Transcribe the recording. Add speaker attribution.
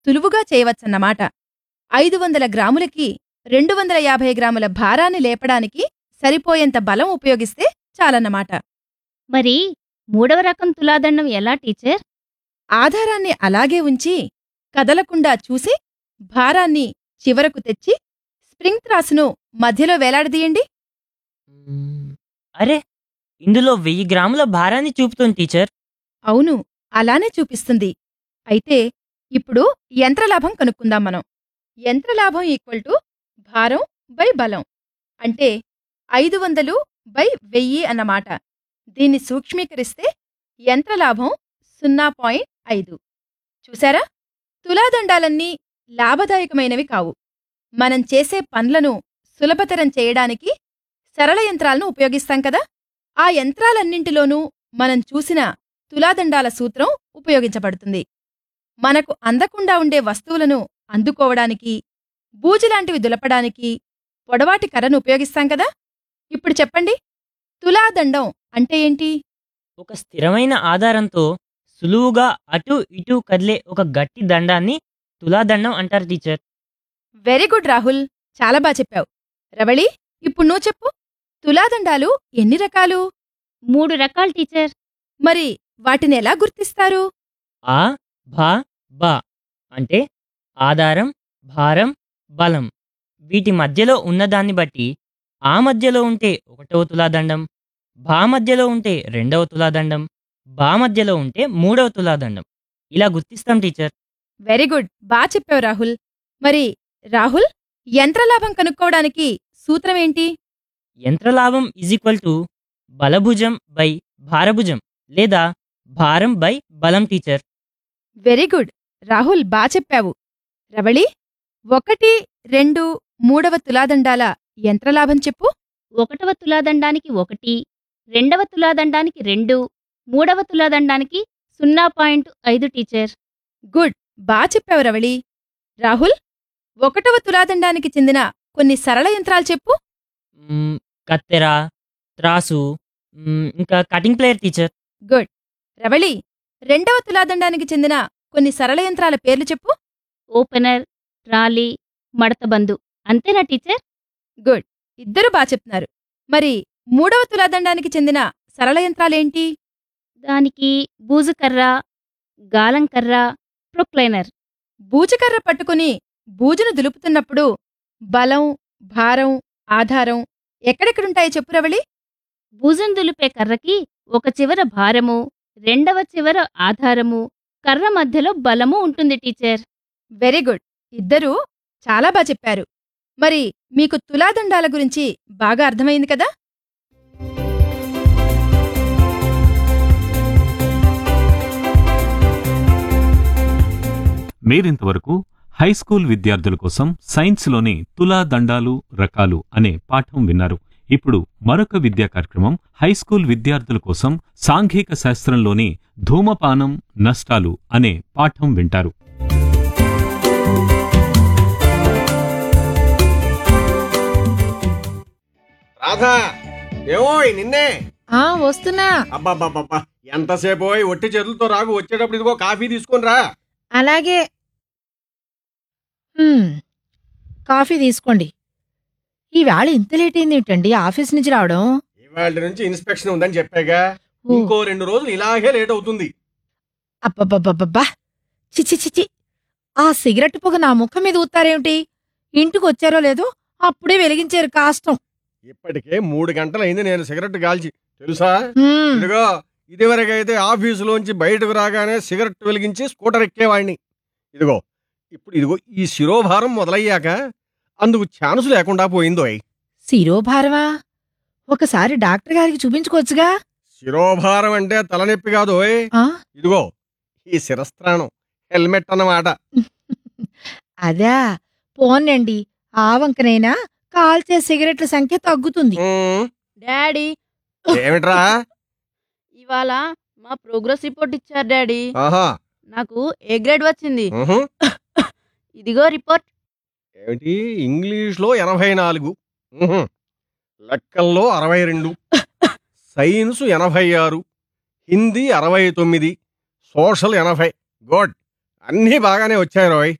Speaker 1: సులువుగా చేయవచ్చన్నమాట. 500 గ్రాములకి 250 గ్రాముల భారాన్ని లేపడానికి సరిపోయేంత బలం ఉపయోగిస్తే చాలన్నమాట.
Speaker 2: మరి మూడవ రకం తులాదండం ఎలా టీచర్?
Speaker 1: ఆధారాన్ని అలాగే ఉంచి కదలకుండా చూసి భారాన్ని చివరకు తెచ్చి స్ప్రింగ్ త్రాసును మధ్యలో వేలాడదీయండి.
Speaker 3: అరే, ఇందులో 1000 గ్రాముల భారాన్ని చూపుతోంది టీచర్.
Speaker 1: అవును, అలానే చూపిస్తుంది. అయితే ఇప్పుడు యంత్రలాభం కనుక్కుందాం మనం. యంత్రలాభం ఈక్వల్ టు భారం బై బలం, అంటే 500/1000 అన్నమాట. దీన్ని సూక్ష్మీకరిస్తే యంత్రలాభం 0.5. చూశారా? తులాదండాలన్నీ లాభదాయకమైనవి కావు. మనం చేసే పన్లను సులభతరం చేయడానికి సరళ యంత్రాలను ఉపయోగిస్తాం కదా. ఆ యంత్రాలన్నింటిలోనూ మనం చూసిన తులాదండాల సూత్రం ఉపయోగించబడుతుంది. మనకు అందకుండా ఉండే వస్తువులను అందుకోవడానికి, బూజులాంటివి దులపడానికి పొడవాటి కర్రను ఉపయోగిస్తాం కదా. ఇప్పుడు చెప్పండి, తులాదండం అంటే ఏంటి?
Speaker 3: ఒక స్థిరమైన ఆధారంతో సులువుగా అటూ ఇటూ కదిలే ఒక గట్టి దండాన్ని తులాదండం అంటారు టీచర్.
Speaker 1: వెరీ గుడ్ రాహుల్, చాలా బాగా చెప్పావు. రవళి, ఇప్పుడు నువ్వు చెప్పు, తులాదండాలు ఎన్ని రకాలు?
Speaker 2: 3 రకాలు టీచర్.
Speaker 1: మరి వాటినెలా గుర్తిస్తారు?
Speaker 3: ఆ, భా, బా అంటే ఆధారం, భారం, బలం. వీటి మధ్యలో ఉన్నదాన్ని బట్టి ఆ మధ్యలో ఉంటే 1వ తులాదండం, భా మధ్యలో ఉంటే 2వ తులాదండం, బా మధ్యలో ఉంటే 3వ తులాదండం. ఇలా గుర్తిస్తాం టీచర్.
Speaker 1: వెరీ గుడ్, బాగా చెప్పావు రాహుల్. మరి రాహుల్, యంత్రలాభం కనుక్కోవడానికి సూత్రమేంటి?
Speaker 3: యంత్రలాభం = బలభుజం బై భారభుజం లేదా భారం బై బలం టీచర్.
Speaker 1: వెరీ గుడ్ రాహుల్, బాగా చెప్పావు. రవళి, 1, 2, 3వ తులాదండాల యంత్రలాభం చెప్పు.
Speaker 2: 1వ తులాదండానికి 1, 2వ తులాదండానికి 2, 3వ తులాదండానికి 0.5 టీచర్.
Speaker 1: గుడ్, బాగా చెప్పావు రవళి. రాహుల్, 1వ తులాదండానికి చెందిన కొన్ని సరళ యంత్రాలు చెప్పు.
Speaker 3: కత్తెర, త్రాసు, ఇంకా cutting player teacher.
Speaker 1: Good. Ravali, 2వ తులాదండానికి చెందిన కొన్ని సరళ యంత్రాల పేర్లు చెప్పు.
Speaker 2: Opener, trolley, మడతబందు. అంతేనా టీచర్?
Speaker 1: గుడ్, ఇద్దరూ బాగా చెప్తున్నారు. మరి 3వ తులాదండానికి చెందిన సరళ యంత్రాలేంటి?
Speaker 2: దానికి బూజుకర్ర, గాలంకర్ర, ప్రొక్లైనర్.
Speaker 1: బూజుకర్ర పట్టుకుని బూజును దులుపుతున్నప్పుడు బలం, భారం, ఆధారం ఎక్కడెక్కడుంటాయో చెప్పు రవళి.
Speaker 2: బూజును దులిపే కర్రకి ఒక చివర భారము, 2వ చివర ఆధారము, కర్ర మధ్యలో బలము ఉంటుంది టీచర్.
Speaker 1: వెరీ గుడ్, ఇద్దరూ చాలా బాగా చెప్పారు. మరి మీకు తులాదండాల గురించి బాగా అర్థమైంది కదా.
Speaker 4: మీరింతవరకు హైస్కూల్ విద్యార్థుల కోసం సైన్స్లోని తులాదండాలు రకాలు అనే పాఠం విన్నారు. ఇప్పుడు మరొక విద్యా కార్యక్రమం హైస్కూల్ విద్యార్థుల కోసం సాంఘిక శాస్త్రంలోని ధూమపానం నష్టాలు అనే పాఠం వింటారు.
Speaker 5: రాధా, ఏమో నిన్నే.
Speaker 6: వస్తున్నా.
Speaker 5: అబ్బాబ్బాబ్బా, ఎంతసేపు ఒట్టి చేతులతో రాగు. వచ్చేటప్పుడు ఇదిగో కాఫీ తీసుకొని రా.
Speaker 6: అలాగే. కాఫీ తీసుకోండి. ఈవేళ ఇంత లేట్ అయింది ఏంటండి ఆఫీస్ నుంచి రావడం?
Speaker 5: ఇవాళ నుంచి ఇన్స్పెక్షన్ ఉందని చెప్పాగా. ఇంకో 2 రోజులు ఇలాగే లేట్ అవుతుంది.
Speaker 6: అబ్బబ్బబ్బబ్బా, చిచి చిచి, ఆ సిగరెట్ పొగ నా ముఖం మీద ఊతారేమిటి? ఇంటికి వచ్చారో లేదో అప్పుడే వెలిగించారు కాష్టం.
Speaker 5: ఇప్పటికే 3 గంటలైంది నేను సిగరెట్ కాల్చి, తెలుసా? ఇదిగో, ఇదివరకైతే ఆఫీసులోంచి బయటకు రాగానే సిగరెట్ వెలిగించి స్కూటర్ ఎక్కేవాణ్ణి. ఇదిగో ఇప్పుడు ఈ శిరోభారం మొదలయ్యాక అందుకు ఛాన్స్ లేకుండా పోయిందో.
Speaker 6: శిరోభారమా? ఒకసారి డాక్టర్ గారికి చూపించుకోవచ్చుగా.
Speaker 5: శిరోభారం అంటే తలనొప్పి కాదు. ఇదిగో ఈ శిరస్త్రాణం, హెల్మెట్ అన్నమాట.
Speaker 6: అదా, పోన్నండి, ఆ వంకనైనా కాల్చే సిగరెట్ల సంఖ్య తగ్గుతుంది.
Speaker 7: డాడీ,
Speaker 5: ఏమిట్రా?
Speaker 7: ఇవాళ మా ప్రోగ్రెస్ రిపోర్ట్ ఇచ్చారు డాడీ. నాకు ఏ గ్రేడ్ వచ్చింది. ఇదిగో రిపోర్ట్.
Speaker 5: ఏమిటి? ఇంగ్లీష్లో 84, లెక్కల్లో 62, సైన్స్ 86, హిందీ 69, సోషల్ 80. గుడ్. అన్నీ బాగానే వచ్చాయి రోయ్.